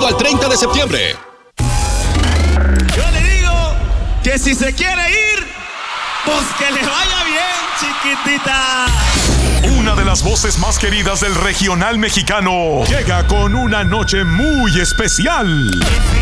al 30 de septiembre. Yo le digo que si se quiere ir, pues que le vaya bien, chiquitita. Una de las voces más queridas del regional mexicano llega con una noche muy especial.